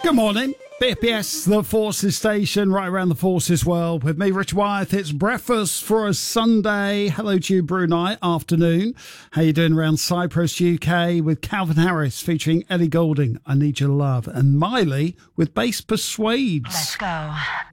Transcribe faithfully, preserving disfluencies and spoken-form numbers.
Good morning. B F B S, the Forces Station, right around the Forces world. With me, Richard Wyeth. It's breakfast for a Sunday. Hello to you, Brunei. Afternoon. How you doing around Cyprus, U K? With Calvin Harris featuring Ellie Goulding, I Need Your Love. And Miley with Bass Persuades. Let's go.